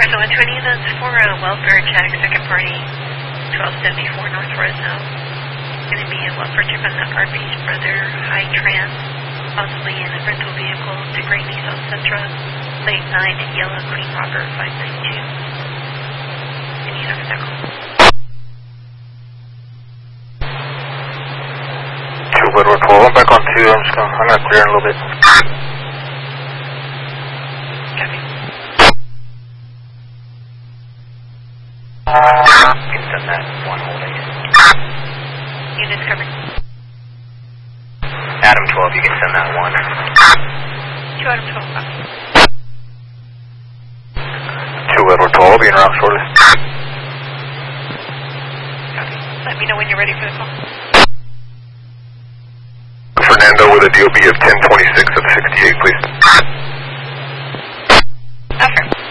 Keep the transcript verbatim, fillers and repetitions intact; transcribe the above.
Delta one twenty, that's for a welfare check, second party, twelve seventy-four North Fresno. Going to be a welfare check on the R V's brother, High Trans, possibly in a rental vehicle to Granby South Centra, late nine at Yellow Queen Robert five nine two. Any other vehicle? two Woodward twelve, I'm back on two, I'm just going to, I'm going to clear in a little bit. Copy. Can send that one hold eight. Units covered. Adam twelve, you can send that one. two Adam twelve, copy. two Woodward twelve, will be en route shortly. Copy. Let me know when you're ready for the call. Fernando with a D O B of ten twenty-six at sixty-eight, please. Affirm.